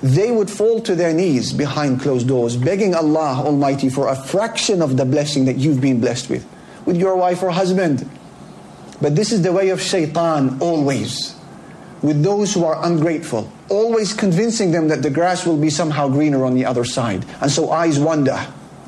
they would fall to their knees behind closed doors, begging Allah Almighty for a fraction of the blessing that you've been blessed with your wife or husband. But this is the way of shaitan always, with those who are ungrateful, always convincing them that the grass will be somehow greener on the other side. And so eyes wander,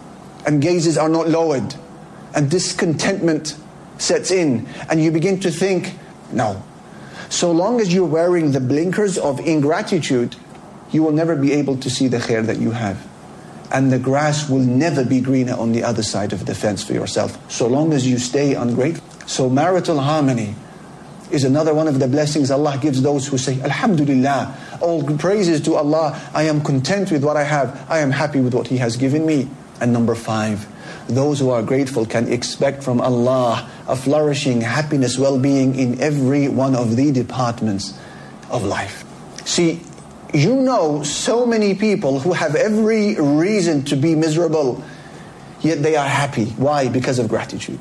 and gazes are not lowered, and discontentment sets in, and you begin to think, no. So long as you're wearing the blinkers of ingratitude, you will never be able to see the khair that you have. And the grass will never be greener on the other side of the fence for yourself, so long as you stay ungrateful. So marital harmony is another one of the blessings Allah gives those who say, Alhamdulillah, all praises to Allah, I am content with what I have, I am happy with what He has given me. And number 5, those who are grateful can expect from Allah a flourishing, happiness, well-being in every one of the departments of life. See, you know so many people who have every reason to be miserable, yet they are happy. Why? Because of gratitude.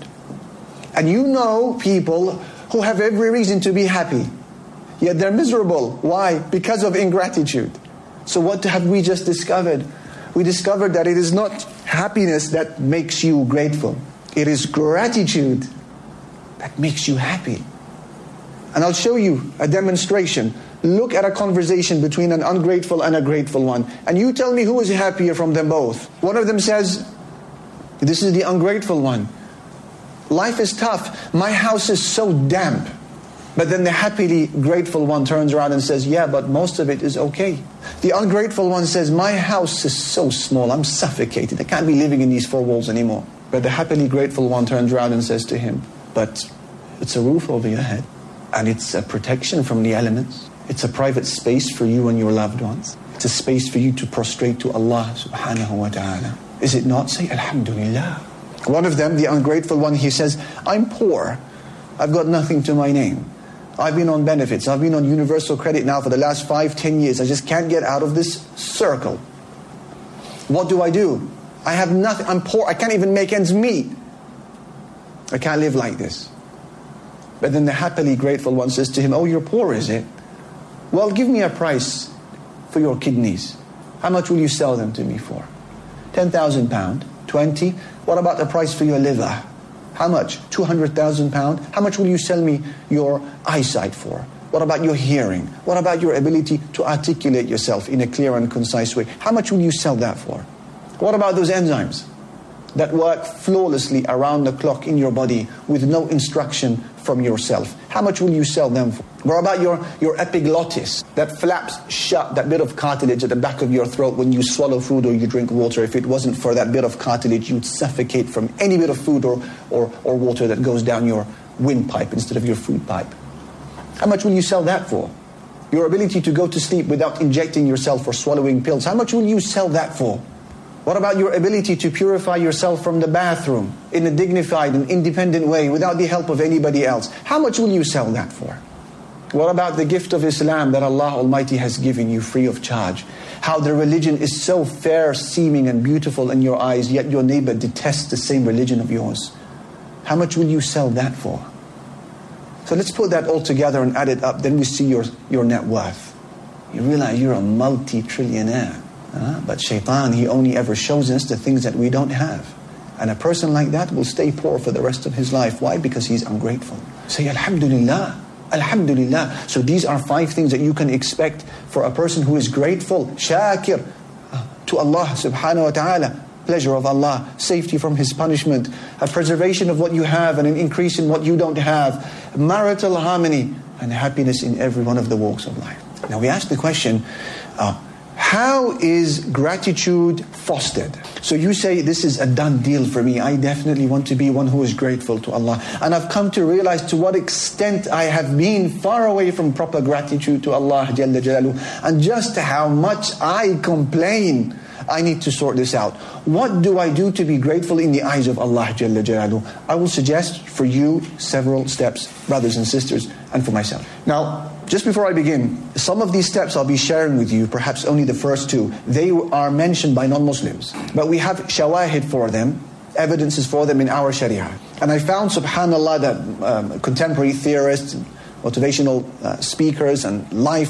And you know people who have every reason to be happy, yet they're miserable. Why? Because of ingratitude. So what have we just discovered? We discovered that it is not happiness that makes you grateful. It is gratitude that makes you happy. And I'll show you a demonstration. Look at a conversation between an ungrateful and a grateful one, and you tell me who is happier from them both. One of them says, this is the ungrateful one. Life is tough. My house is so damp. But then the happily grateful one turns around and says, yeah, but most of it is okay. The ungrateful one says, my house is so small, I'm suffocated. I can't be living in these 4 walls anymore. But the happily grateful one turns around and says to him, but it's a roof over your head, and it's a protection from the elements. It's a private space for you and your loved ones. It's a space for you to prostrate to Allah subhanahu wa ta'ala. Is it not? Say Alhamdulillah. One of them, the ungrateful one, he says, I'm poor. I've got nothing to my name. I've been on benefits. I've been on universal credit now for the last 5-10 years. I just can't get out of this circle. What do? I have nothing. I'm poor. I can't even make ends meet. I can't live like this. But then the happily grateful one says to him, oh, you're poor, is it? Well, give me a price for your kidneys. How much will you sell them to me for? £10,000, 20. What about the price for your liver? How much? £200,000. How much will you sell me your eyesight for? What about your hearing? What about your ability to articulate yourself in a clear and concise way? How much will you sell that for? What about those enzymes that work flawlessly around the clock in your body with no instruction from yourself? How much will you sell them for? What about your epiglottis that flaps shut, that bit of cartilage at the back of your throat when you swallow food or you drink water? If it wasn't for that bit of cartilage, you'd suffocate from any bit of food or water that goes down your windpipe instead of your food pipe. How much will you sell that for? Your ability to go to sleep without injecting yourself or swallowing pills, how much will you sell that for? What about your ability to purify yourself from the bathroom in a dignified and independent way without the help of anybody else? How much will you sell that for? What about the gift of Islam that Allah Almighty has given you free of charge? How the religion is so fair seeming and beautiful in your eyes, yet your neighbor detests the same religion of yours. How much will you sell that for? So let's put that all together and add it up. Then we see your net worth. You realize you're a multi-trillionaire. But shaitan, he only ever shows us the things that we don't have. And a person like that will stay poor for the rest of his life. Why? Because he's ungrateful. Say Alhamdulillah. Alhamdulillah. So these are 5 things that you can expect for a person who is grateful, shakir to Allah subhanahu wa ta'ala. Pleasure of Allah, safety from His punishment, a preservation of what you have and an increase in what you don't have, marital harmony and happiness in every one of the walks of life. Now we ask the question, how is gratitude fostered? So you say, this is a done deal for me. I definitely want to be one who is grateful to Allah. And I've come to realize to what extent I have been far away from proper gratitude to Allah Jalla Jalaluhu, and just how much I complain. I need to sort this out. What do I do to be grateful in the eyes of Allah Jalla Jalaluhu? I will suggest for you several steps, brothers and sisters, and for myself. Now, just before I begin, some of these steps I'll be sharing with you, perhaps only the first 2. They are mentioned by non-Muslims, but we have shawahid for them, evidences for them in our Sharia. And I found, subhanAllah, that contemporary theorists, motivational speakers and life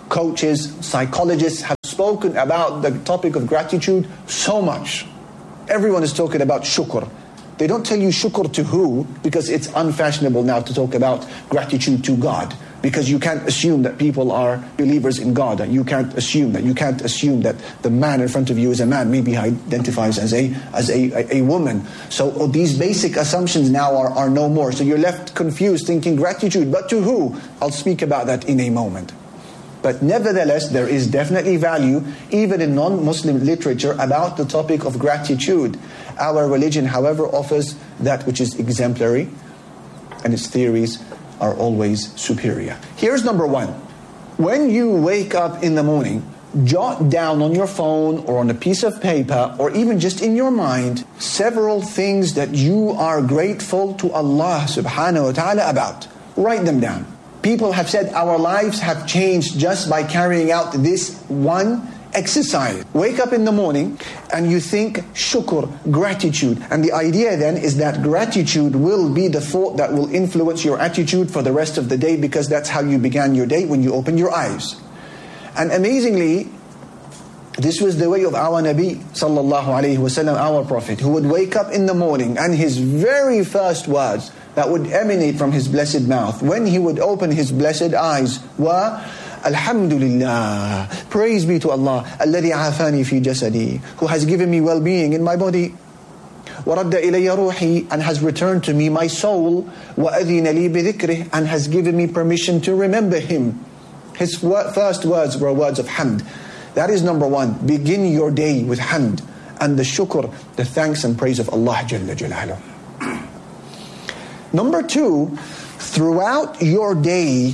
coaches, psychologists have spoken about the topic of gratitude so much. Everyone is talking about shukr. They don't tell you shukr to who, because it's unfashionable now to talk about gratitude to God. Because you can't assume that people are believers in God. You can't assume that. You can't assume that the man in front of you is a man. Maybe he identifies as a woman. So these basic assumptions now are no more. So you're left confused thinking gratitude, but to who? I'll speak about that in a moment. But nevertheless, there is definitely value, even in non-Muslim literature, about the topic of gratitude. Our religion, however, offers that which is exemplary, and its theories are always superior. Here's number one. When you wake up in the morning, jot down on your phone or on a piece of paper, or even just in your mind, several things that you are grateful to Allah subhanahu wa ta'ala about. Write them down. People have said our lives have changed just by carrying out this one exercise. Wake up in the morning and you think shukr, gratitude. And the idea then is that gratitude will be the thought that will influence your attitude for the rest of the day, because that's how you began your day when you opened your eyes. And amazingly, this was the way of our Nabi sallallahu alayhi wasallam, our Prophet, who would wake up in the morning and his very first words that would emanate from his blessed mouth when he would open his blessed eyes were Alhamdulillah, praise be to Allah, alladhi afani fi jasadi, who has given me well-being in my body, وَرَدَّ إِلَيَّ رُوحِي, and has returned to me my soul, وَأَذِنَ لِي بِذِكْرِهِ, and has given me permission to remember him. His first words were words of hamd. That is number one. Begin your day with hamd and the shukr, the thanks and praise of Allah Jalla Jalaluh. Number two, throughout your day,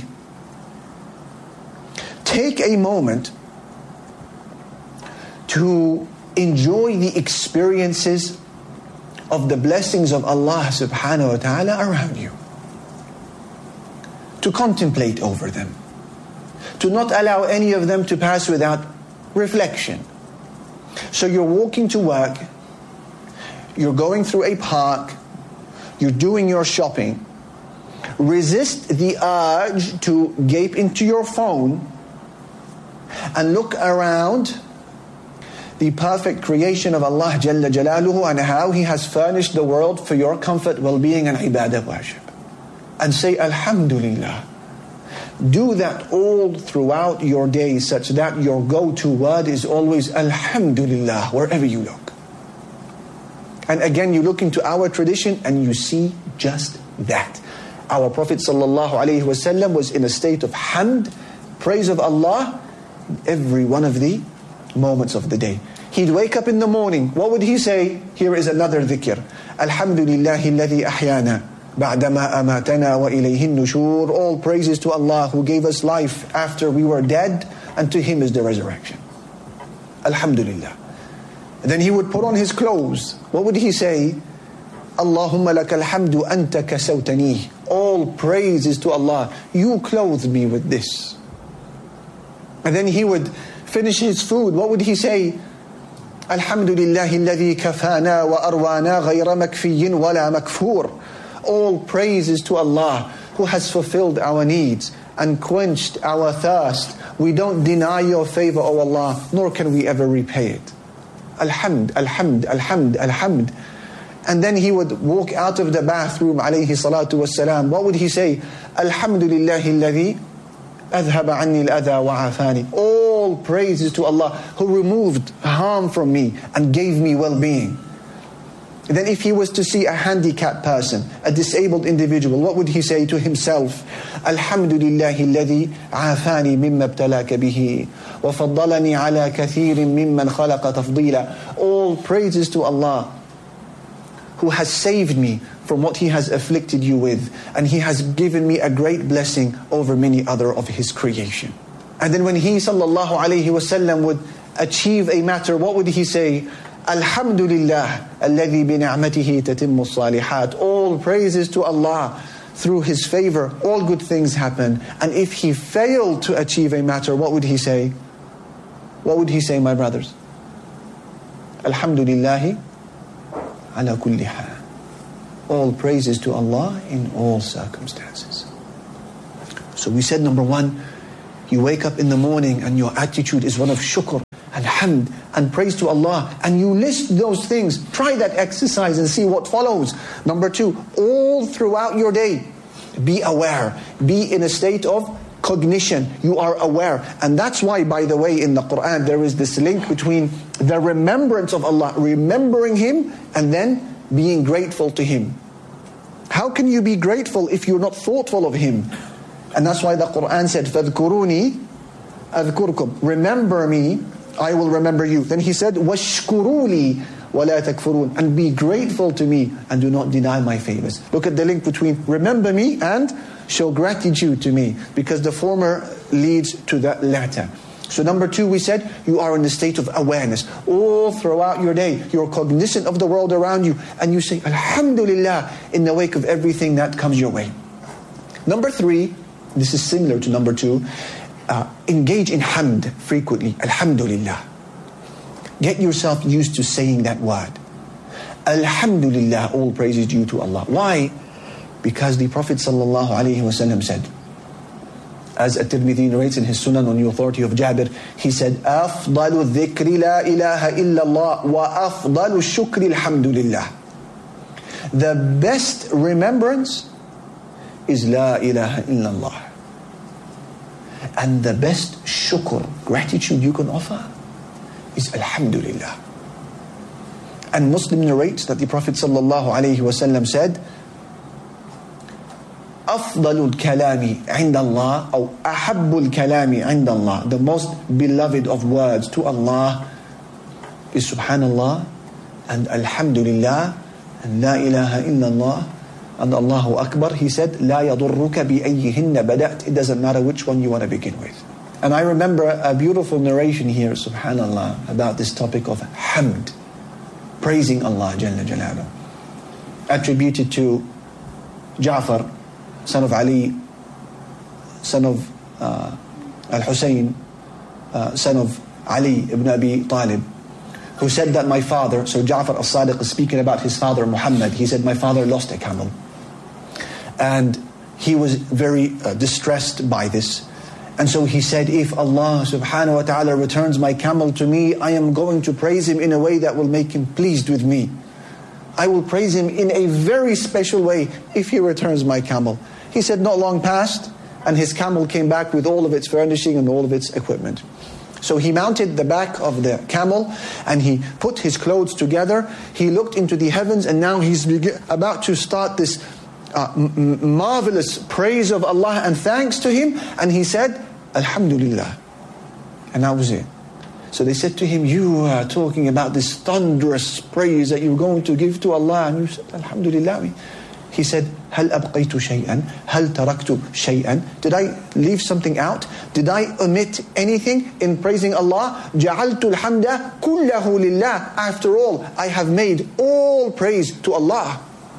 take a moment to enjoy the experiences of the blessings of Allah subhanahu wa ta'ala around you. To contemplate over them. To not allow any of them to pass without reflection. So you're walking to work, you're going through a park, you're doing your shopping. Resist the urge to gape into your phone and look around the perfect creation of Allah Jalla Jalaluhu and how He has furnished the world for your comfort, well-being and ibadah worship. And say Alhamdulillah. Do that all throughout your day, such that your go-to word is always Alhamdulillah wherever you look. And again, you look into our tradition and you see just that. Our Prophet ﷺ was in a state of hamd, praise of Allah, every one of the moments of the day. He'd wake up in the morning. What would he say? Here is another dhikr. Alhamdulillahi alladhi ahyana ba'dama amatana wa ilayhi nushur. All praises to Allah who gave us life after we were dead, and to Him is the resurrection. Alhamdulillah. And then he would put on his clothes. What would he say? Allahumma lakal hamdu anta kasawtani. All praise is to Allah. You clothed me with this. And then he would finish his food. What would he say? Alhamdulillahi alladhi kafana wa arwana ghayra makfiyin wala makfur. All praise is to Allah who has fulfilled our needs and quenched our thirst. We don't deny your favor, O Allah, nor can we ever repay it. Alhamd, alhamd, alhamd, alhamd. And then he would walk out of the bathroom, alayhi salatu wassalam. What would he say? Alhamdulillahi alladhi adhaba anni al-adha wa afani. All praises to Allah who removed harm from me and gave me well-being. Then if he was to see a handicapped person, a disabled individual, what would he say to himself? Alhamdulillahi alladhi afani mimma ibtalaka bihi wa faddalani ala kathirin mimman khalaqa tafdila. All praises to Allah who has saved me from what He has afflicted you with, and He has given me a great blessing over many other of His creation. And then when he sallallahu alayhi wasallam would achieve a matter, what would he say? Alhamdulillah alladhi bi ni'matihi tatimmu salihat. All praises to Allah. Through His favor, all good things happen. And if he failed to achieve a matter, what would he say? What would he say, my brothers? Alhamdulillahi ala kulli hal. All praises to Allah in all circumstances. So we said, number one, You wake up in the morning and your attitude is one of shukr and hamd and praise to Allah, and you list those things. Try that exercise and see what follows. Number 2, all throughout your day, be aware. Be in a state of cognition. You are aware. And that's why, by the way, in the Quran, there is this link between the remembrance of Allah, remembering Him, and then being grateful to Him. How can you be grateful if you're not thoughtful of Him? And that's why the Quran said, فَاذْكُرُونِي أَذْكُرْكُمْ. Remember me, I will remember you. Then He said, وَاشْكُرُوا لِي وَلَا تَكْفُرُونَ. And be grateful to me and do not deny my favors. Look at the link between remember me and show gratitude to me, because the former leads to the latter. So number 2, we said, you are in a state of awareness. All throughout your day, you're cognizant of the world around you, and you say, Alhamdulillah, in the wake of everything that comes your way. Number 3, this is similar to number 2, engage in hamd frequently. Alhamdulillah. Get yourself used to saying that word. Alhamdulillah, all praise is due to Allah. Why? Because the Prophet ﷺ said, as At-Tirmidhi narrates in his Sunan on the authority of Jabir, he said, أَفْضَلُ الذِّكْرِ لَا إِلَهَ إِلَّا اللَّهِ وَأَفْضَلُ الشُّكْرِ الْحَمْدُ لِلَّهِ. The best remembrance is La ilaha illallah. And the best shukr, gratitude you can offer, is Alhamdulillah. And Muslim narrates that the Prophet ﷺ said, أفضل الكلام عند الله أو أحب الكلام عند الله. The most beloved of words to Allah is Subhanallah and Alhamdulillah and La ilaha illallah and Allahu Akbar. He said, لا يضرك بأيهن بدأت. It doesn't matter which one you want to begin with. And I remember a beautiful narration here, Subhanallah, about this topic of hamd, praising Allah Jalla Jalaluhu, attributed to Ja'far, son of Ali, son of Al-Husayn, son of Ali ibn Abi Talib, who said that my father, so Ja'far al-Sadiq is speaking about his father Muhammad, he said, my father lost a camel. And he was very distressed by this. And so he said, if Allah subhanahu wa ta'ala returns my camel to me, I am going to praise Him in a way that will make Him pleased with me. I will praise Him in a very special way if He returns my camel. He said, not long passed, and his camel came back with all of its furnishing and all of its equipment. So he mounted the back of the camel, and he put his clothes together. He looked into the heavens, and now he's about to start this marvelous praise of Allah and thanks to Him. And he said, Alhamdulillah. And that was it. So they said to him, you are talking about this thunderous praise that you're going to give to Allah. And you said, Alhamdulillah. He said, هل أبقيت شيئا هل تركت شيئا. Did I leave something out? Did I omit anything in praising Allah? جعلت الحمد كله لله. After all, I have made all praise to Allah.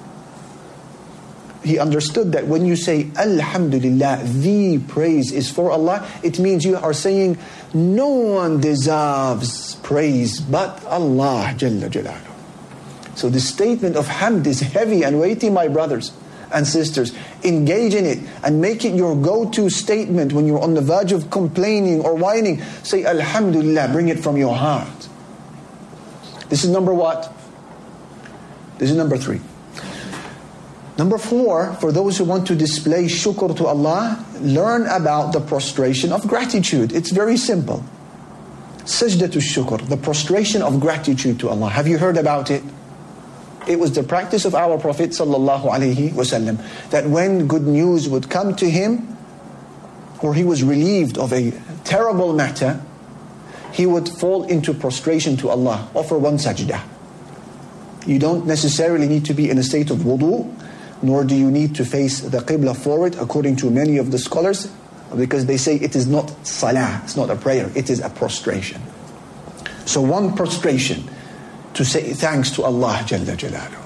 He understood that when you say Alhamdulillah, the praise is for Allah, it means you are saying no one deserves praise but Allah Jalla Jalaluhu. So the statement of hamd is heavy and weighty, my brothers and sisters. Engage in it and make it your go-to statement when you're on the verge of complaining or whining. Say Alhamdulillah, bring it from your heart. This is number what? This is number 3. Number 4, for those who want to display shukr to Allah, learn about the prostration of gratitude. It's very simple. Sajdatul shukr, the prostration of gratitude to Allah. Have you heard about it? It was the practice of our Prophet ﷺ that when good news would come to him, or he was relieved of a terrible matter, he would fall into prostration to Allah, offer one sajdah. You don't necessarily need to be in a state of wudu, nor do you need to face the qibla forward, according to many of the scholars, because they say it is not salah, it's not a prayer, it is a prostration. So one prostration to say thanks to Allah Jalla Jalaluhu.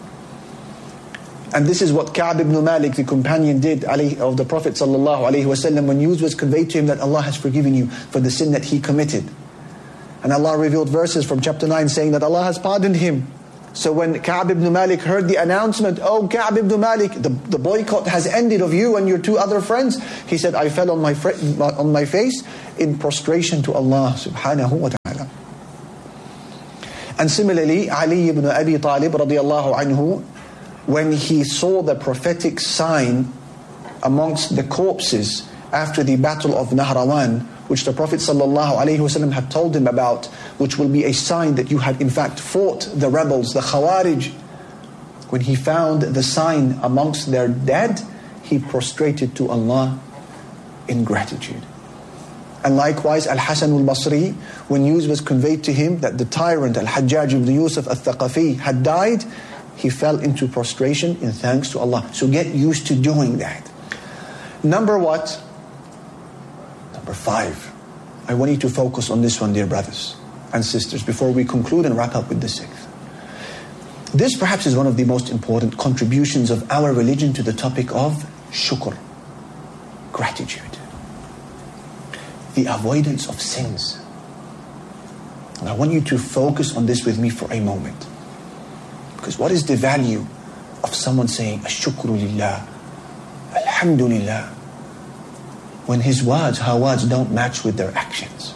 And this is what Ka'b ibn Malik, the companion, did of the Prophet ﷺ when news was conveyed to him that Allah has forgiven you for the sin that he committed. And Allah revealed verses from chapter 9 saying that Allah has pardoned him So when Ka'b ibn Malik heard the announcement, "Oh Ka'b ibn Malik, the boycott has ended of you and your two other friends," he said, "I fell on my face in prostration to Allah subhanahu wa ta'ala." And similarly, Ali ibn Abi Talib radiallahu anhu, when he saw the prophetic sign amongst the corpses after the battle of Nahrawan, which the Prophet ﷺ had told him about, which will be a sign that you had in fact fought the rebels, the Khawarij. When he found the sign amongst their dead, he prostrated to Allah in gratitude. And likewise, Al-Hasan al-Basri, when news was conveyed to him that the tyrant Al-Hajjaj ibn Yusuf al-Thaqafi had died, he fell into prostration in thanks to Allah. So get used to doing that. Number what? Number 5. I want you to focus on this one, dear brothers and sisters, before we conclude and wrap up with the 6th. This perhaps is one of the most important contributions of our religion to the topic of shukr, gratitude. The avoidance of sins. And I want you to focus on this with me for a moment. Because what is the value of someone saying, "Ash-shukru lillah, alhamdulillah," when his words, her words don't match with their actions?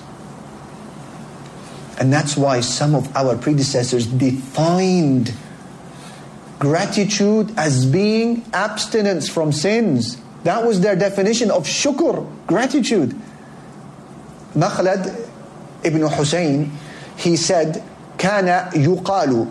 And that's why some of our predecessors defined gratitude as being abstinence from sins. That was their definition of shukr, gratitude. Makhlad ibn Hussein, he said, كان يقال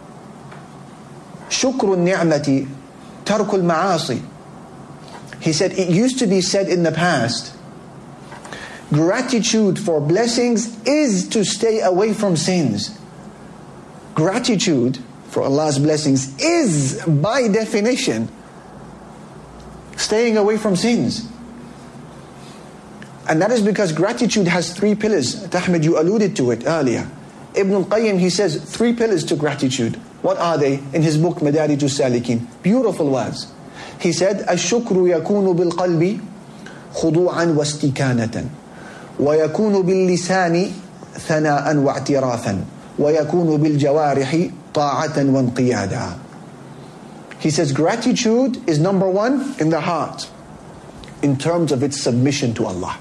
شكر النعمة ترك المعاصي. He said, it used to be said in the past, gratitude for blessings is to stay away from sins. Gratitude for Allah's blessings is, by definition, staying away from sins. And that is because gratitude has 3 pillars. Ahmed, you alluded to it earlier. Ibn al-Qayyim, he says 3 pillars to gratitude. What are they? In his book, Madarij al-Salikin. Beautiful words. He said, الشكر يكون بالقلب خضوعا واستكانة ويكون باللسان ثناء واعترافا ويكون بالجوارح طاعة وانقيادا. He says gratitude is number 1 in the heart, in terms of its submission to Allah.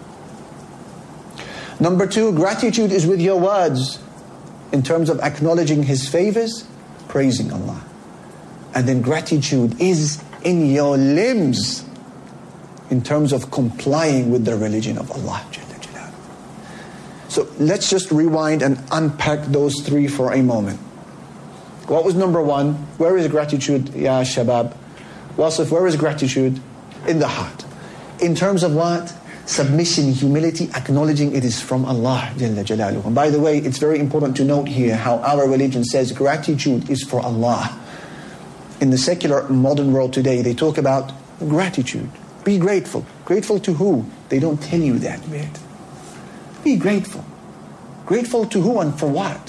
Number 2, gratitude is with your words, in terms of acknowledging His favors, praising Allah. And then gratitude is in your limbs, in terms of complying with the religion of Allah. So let's just rewind and unpack those 3 for a moment. What was number 1? Where is gratitude, ya shabab? Wasif, where is gratitude? In the heart. In terms of what? Submission, humility, acknowledging it is from Allah Jalla Jalaluhu. And by the way, it's very important to note here how our religion says gratitude is for Allah. In the secular modern world today, they talk about gratitude. Be grateful. Grateful to who? They don't tell you that bit. Be grateful. Grateful to who and for what?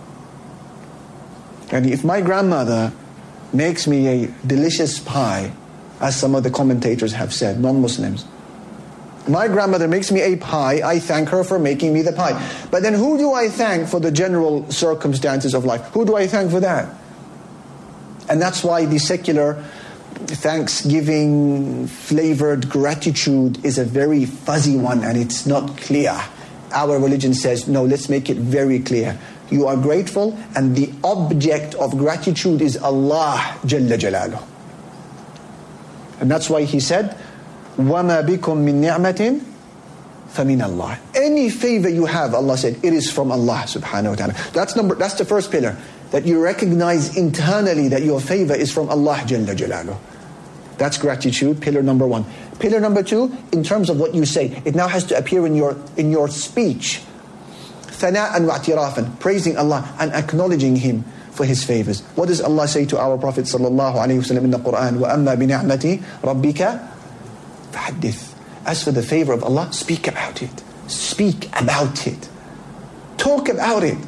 And if my grandmother makes me a delicious pie, as some of the commentators have said, non-Muslims, my grandmother makes me a pie, I thank her for making me the pie. But then who do I thank for the general circumstances of life? Who do I thank for that? And that's why the secular Thanksgiving flavored gratitude is a very fuzzy one and it's not clear. Our religion says, no, let's make it very clear. You are grateful and the object of gratitude is Allah Jalla Jalaluhu. And that's why He said, وَمَا بِكُم مِّن نِعْمَةٍ فَمِنَ اللَّهِ. Any favor you have, Allah said, it is from Allah subhanahu wa ta'ala. That's the first pillar. That you recognize internally that your favor is from Allah Jalla Jalaluhu. That's gratitude, pillar number 1. Pillar number 2, in terms of what you say, it now has to appear in your speech. ثَنَاءً وَاعْتِرَافًا, praising Allah and acknowledging Him for His favors. What does Allah say to our Prophet sallallahu alaihi wasallam in the Quran? وَأَمَّا بِنِعْمَةِ رَبِّكَ فَحَدِّثْ. As for the favor of Allah, speak about it. Speak about it. Talk about it.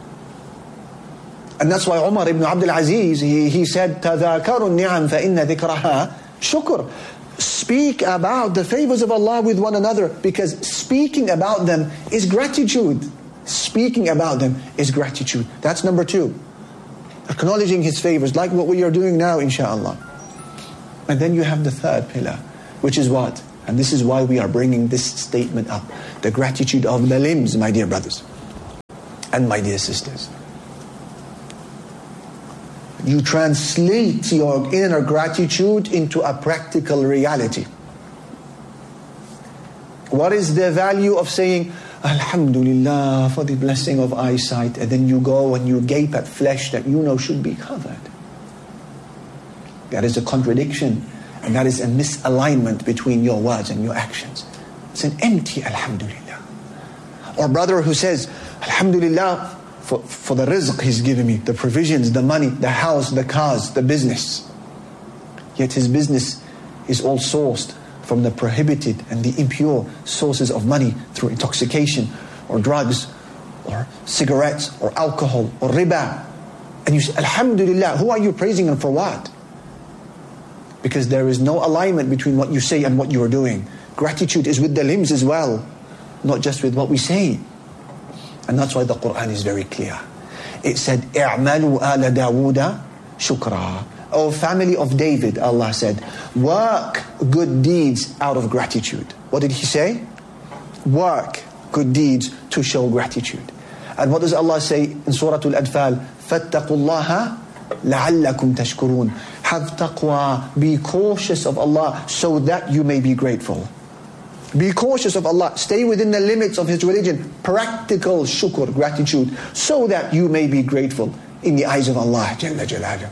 And that's why Umar ibn Abdul Aziz, he said, تَذَاكَرُ النِّعَمْ فَإِنَّ ذِكْرَهَا شُكْرٌ. Speak about the favors of Allah with one another, because speaking about them is gratitude. Speaking about them is gratitude. That's number 2. acknowledging His favors, like what we are doing now, inshallah. And then you have the third pillar, which is what? And this is why we are bringing this statement up. The gratitude of the limbs, my dear brothers and my dear sisters. You translate your inner gratitude into a practical reality. What is the value of saying, Alhamdulillah for the blessing of eyesight, and then you go and you gape at flesh that you know should be covered? That is a contradiction, and that is a misalignment between your words and your actions. It's an empty Alhamdulillah. Or brother who says, Alhamdulillah for the rizq He's given me, the provisions, the money, the house, the cars, the business. Yet his business is all sourced from the prohibited and the impure sources of money through intoxication or drugs or cigarettes or alcohol or riba. And you say, Alhamdulillah, who are you praising Him for what? Because there is no alignment between what you say and what you are doing. Gratitude is with the limbs as well, not just with what we say. And that's why the Quran is very clear. It said, اعملوا آل داود شكرا. O family of David, Allah said, work good deeds out of gratitude. What did He say? Work good deeds to show gratitude. And what does Allah say in Surah Al-Anfal? فَاتَّقُوا اللَّهَ لَعَلَّكُمْ تَشْكُرُونَ. Have taqwa, be cautious of Allah so that you may be grateful. Be cautious of Allah, stay within the limits of His religion, practical shukr, gratitude, so that you may be grateful in the eyes of Allah Jalla Jalaluhu.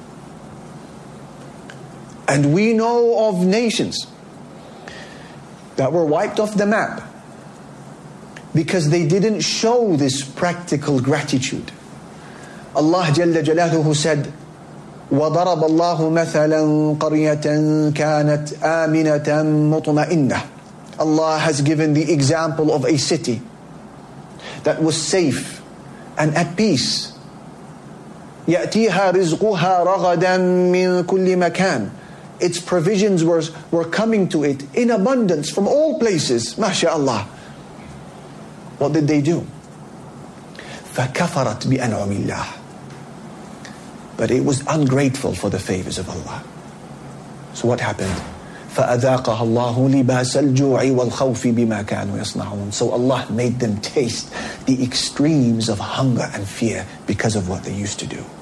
And we know of nations that were wiped off the map because they didn't show this practical gratitude. Allah Jalla Jalaluhu said, وَضَرَبَ اللَّهُ مَثَلًا قَرْيَةً كَانَتْ آمِنَةً مُطْمَئِنَّةً. Allah has given the example of a city that was safe and at peace. يَأْتِيهَا رِزْقُهَا رَغَدًا مِّن كُلِّ مَكَانٍ. Its provisions were coming to it in abundance from all places. MashaAllah. What did they do? فَكَفَرَتْ بِأَنْعُمِ اللَّهِ. But it was ungrateful for the favors of Allah. So what happened? فَأَذَاقَهَا اللَّهُ لِبَاسَ الْجُوعِ وَالْخَوْفِ بِمَا كَانُوا يَصْنَعُونَ. So Allah made them taste the extremes of hunger and fear because of what they used to do.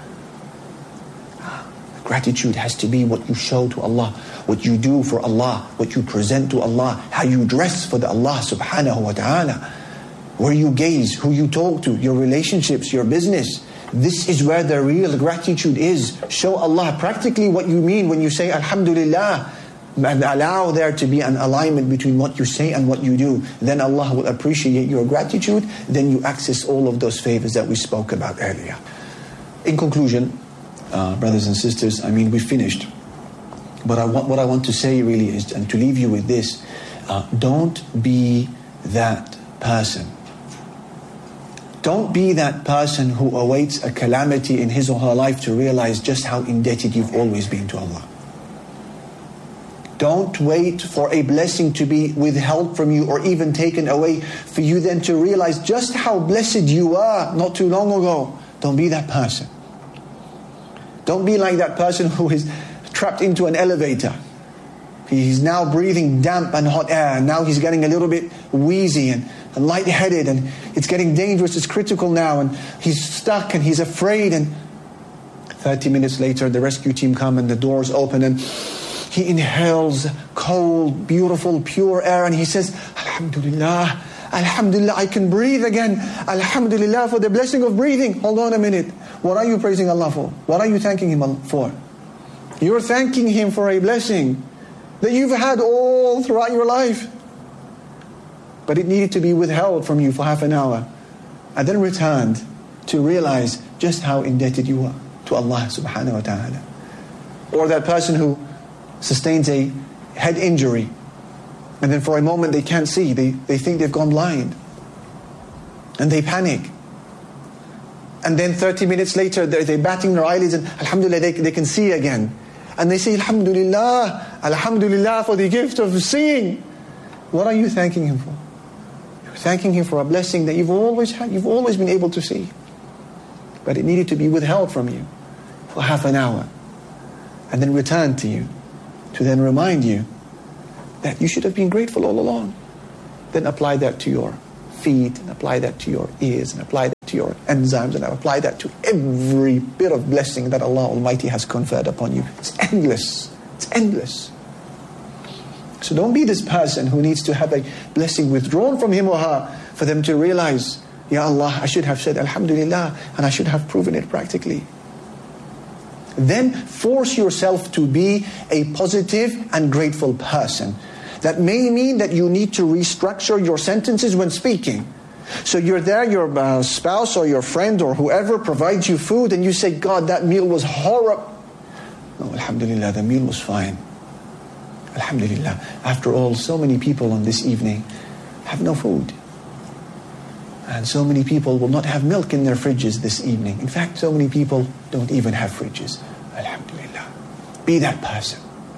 Gratitude has to be what you show to Allah, what you do for Allah, what you present to Allah, how you dress for the Allah subhanahu wa ta'ala, where you gaze, who you talk to, your relationships, your business. This is where the real gratitude is. Show Allah practically what you mean when you say Alhamdulillah, and allow there to be an alignment between what you say and what you do. Then Allah will appreciate your gratitude. Then you access all of those favors that we spoke about earlier. In conclusion, brothers and sisters, we've finished. But what I want to say really is, and to leave you with this, don't be that person. Don't be that person who awaits a calamity in his or her life to realize just how indebted you've always been to Allah. Don't wait for a blessing to be withheld from you or even taken away for you then to realize just how blessed you were not too long ago. Don't be that person. Don't be like that person who is trapped into an elevator. He's now breathing damp and hot air, and now he's getting a little bit wheezy and lightheaded, and it's getting dangerous, it's critical now, and he's stuck and he's afraid, and 30 minutes later the rescue team come and the doors open and he inhales cold, beautiful, pure air, and he says, Alhamdulillah, Alhamdulillah, I can breathe again. Alhamdulillah for the blessing of breathing. Hold on a minute. What are you praising Allah for? What are you thanking Him for? You're thanking Him for a blessing that you've had all throughout your life. But it needed to be withheld from you for half an hour and then returned to realize just how indebted you are to Allah subhanahu wa ta'ala. Or that person who sustains a head injury and then for a moment they can't see, they think they've gone blind and they panic. And then 30 minutes later they're batting their eyelids and Alhamdulillah they can see again. And they say Alhamdulillah, Alhamdulillah for the gift of seeing. What are you thanking Him for? You're thanking Him for a blessing that you've always had, you've always been able to see. But it needed to be withheld from you for half an hour, and then return to you, to then remind you that you should have been grateful all along. Then apply that to your feet, and apply that to your ears, and apply that to your enzymes, and apply that to every bit of blessing that Allah Almighty has conferred upon you. It's endless. It's endless. So don't be this person who needs to have a blessing withdrawn from him or her for them to realize, Ya Allah, I should have said Alhamdulillah, and I should have proven it practically. Then force yourself to be a positive and grateful person. That may mean that you need to restructure your sentences when speaking. So you're there, your spouse or your friend or whoever provides you food, and you say, God, that meal was horrible. No, Alhamdulillah, the meal was fine. Alhamdulillah. After all, so many people on this evening have no food. And so many people will not have milk in their fridges this evening. In fact, so many people don't even have fridges. Alhamdulillah. Be that person.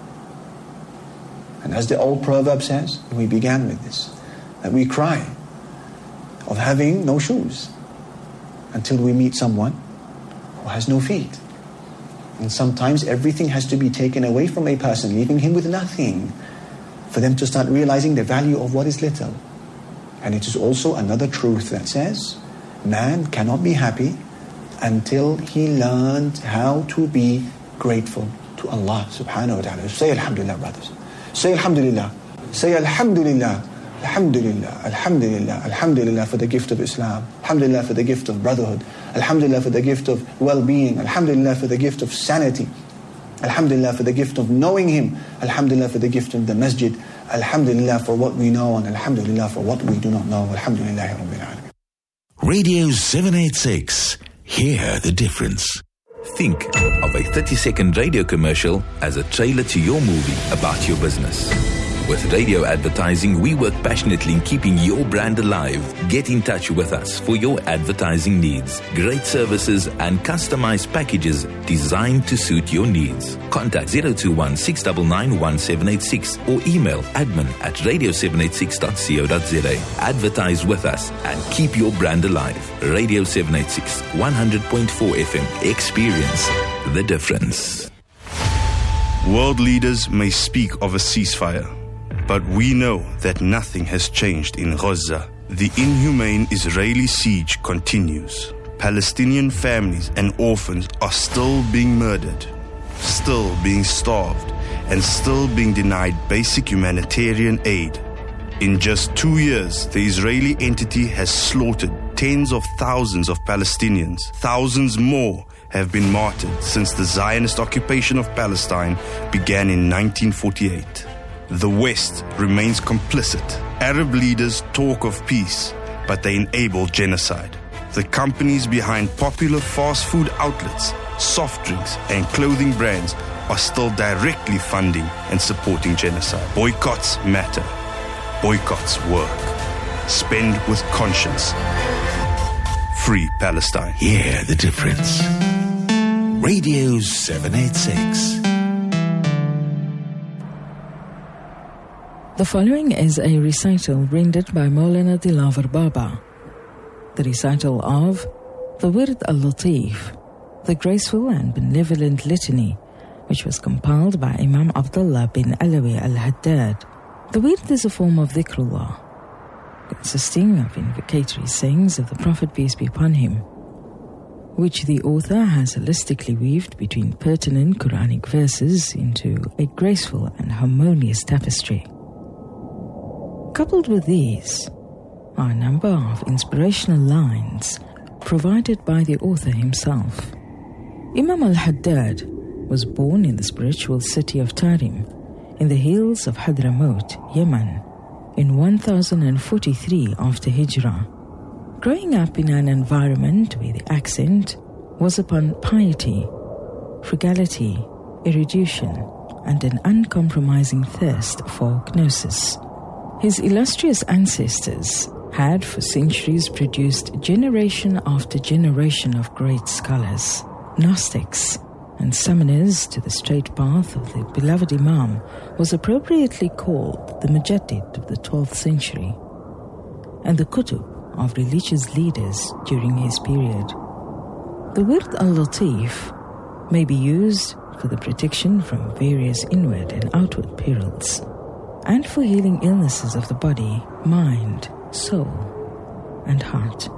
And as the old proverb says, and we began with this, that we cry of having no shoes until we meet someone who has no feet. And sometimes everything has to be taken away from a person, leaving him with nothing, for them to start realizing the value of what is little. And it is also another truth that says, man cannot be happy until he learns how to be grateful to Allah subhanahu wa ta'ala. Say Alhamdulillah, brothers. Say Alhamdulillah. Say Alhamdulillah. Alhamdulillah, Alhamdulillah, Alhamdulillah for the gift of Islam. Alhamdulillah for the gift of brotherhood. Alhamdulillah for the gift of well-being. Alhamdulillah for the gift of sanity. Alhamdulillah for the gift of knowing Him. Alhamdulillah for the gift of the masjid. Alhamdulillah for what we know, and Alhamdulillah for what we do not know. Alhamdulillah Rabbil Alameen. Radio 786. Hear the difference. Think of a 30-second radio commercial as a trailer to your movie about your business. With radio advertising, we work passionately in keeping your brand alive. Get in touch with us for your advertising needs. Great services and customized packages designed to suit your needs. Contact 021 699 1786 or email admin@radio786.co.za. Advertise with us and keep your brand alive. Radio 786, 100.4 FM. Experience the difference. World leaders may speak of a ceasefire, but we know that nothing has changed in Gaza. The inhumane Israeli siege continues. Palestinian families and orphans are still being murdered, still being starved, and still being denied basic humanitarian aid. In just 2 years, the Israeli entity has slaughtered tens of thousands of Palestinians. Thousands more have been martyred since the Zionist occupation of Palestine began in 1948. The West remains complicit. Arab leaders talk of peace, but they enable genocide. The companies behind popular fast food outlets, soft drinks, and clothing brands are still directly funding and supporting genocide. Boycotts matter. Boycotts work. Spend with conscience. Free Palestine. Hear the difference. Radio 786. The following is a recital rendered by Maulana Dilawar Baba. The recital of the Wird al-Latif, the graceful and benevolent litany, which was compiled by Imam Abdullah bin Alawi al-Haddad. The Wird is a form of dhikrullah, consisting of invocatory sayings of the Prophet, peace be upon him, which the author has holistically weaved between pertinent Quranic verses into a graceful and harmonious tapestry. Coupled with these are a number of inspirational lines provided by the author himself. Imam al-Haddad was born in the spiritual city of Tarim, in the hills of Hadramaut, Yemen, in 1043 after Hijrah. Growing up in an environment where the accent was upon piety, frugality, erudition, and an uncompromising thirst for gnosis, his illustrious ancestors had for centuries produced generation after generation of great scholars, Gnostics, and summoners to the straight path of the beloved Imam was appropriately called the Mujaddid of the 12th century, and the Kutub of religious leaders during his period. The Wird al-Latif may be used for the protection from various inward and outward perils, and for healing illnesses of the body, mind, soul, and heart.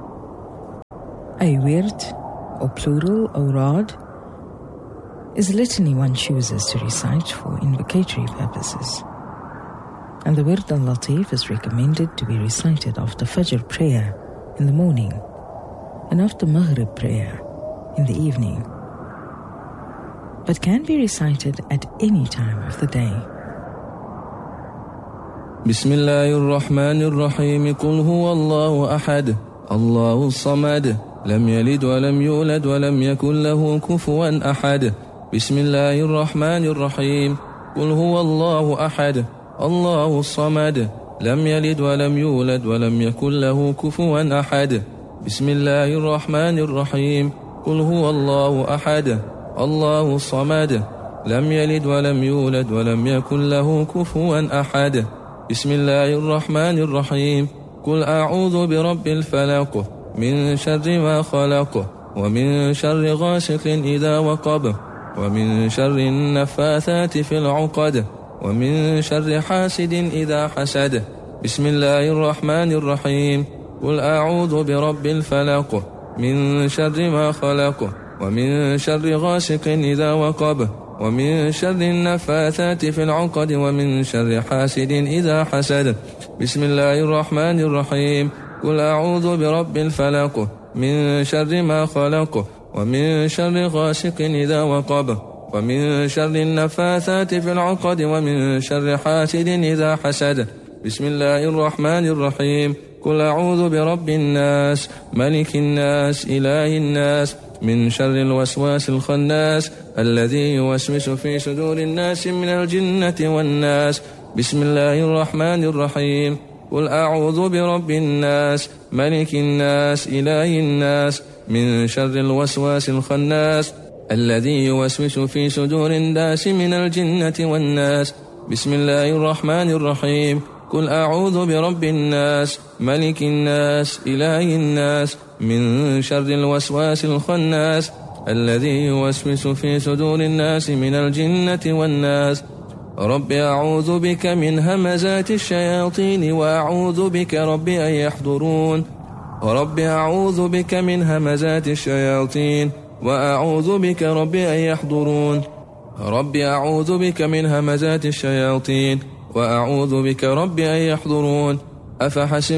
A wird, or plural awrad, is a litany one chooses to recite for invocatory purposes. And the wird al-Latif is recommended to be recited after Fajr prayer in the morning and after Maghrib prayer in the evening, but can be recited at any time of the day. Bismillahirrahmanirrahim. Qul huwa Allahu ahad, Allahu samad, lam yalid wa lam yulad wa lam yakul lahu kufuwan ahad. Bismillahirrahmanirrahim. Qul huwa Allahu ahad, Allahu samad, lam yalid wa lam yulad wa lam yakul lahu kufuwan ahad. Bismillahirrahmanirrahim. Qul huwa Allahu ahad, Allahu samad, lam yalid wa lam yulad wa lam yakul lahu kufuwan ahad. Bismillahirrahmanirrahim. Qul a'udhu bi rabbil falaq, min sharri ma khalaq, wa min sharri ghasiqin idha waqab, wa min sharri an-naffathati fil 'uqad, wa min sharri hasidin idha hasad. Bismillahirrahmanirrahim. Qul a'udhu bi rabbil falaq, min sharri ma khalaq, wa min sharri ghasiqin idha waqab, wa min sharri an-naffathati fil 'uqad, wa min sharri hasidin idha hasad. Bismillahirrahmanirrahim. Qul a'udhu bi rabbil falaq, min sharri ma khalaq, wa min sharri ghasiqin idha waqab, wa min sharri an-naffathati fil 'uqad, wa min sharri hasidin idha hasad. Bismillahirrahmanirrahim. Qul a'udhu bi rabbin nas, malikin nas, ilahin nas, min sharril waswasil khannas, alladhi yuwaswisu fi sudurin nas minal jinnati wan nas. Bismillahirrahmanirrahim. Qul a'udhu bi rabbin nas, malikin nas, ilahin nas, min sharril waswasil khannas, alladhi yuwaswisu fi sudurin nas minal jinnati wan nas. Bismillahirrahmanirrahim. قل أعوذ برب الناس ملك الناس إله الناس من شر الوسواس الخناس الذي يوسوس في صدور الناس من الجنة والناس. رب أعوذ بك من همزات الشياطين وأعوذ بك رب أن يحضرون. رب أعوذ بك من همزات الشياطين وأعوذ بك رب أن يحضرون. رب أعوذ بك من همزات الشياطين وأعوذ بك رب أن يحضرون. أفحسب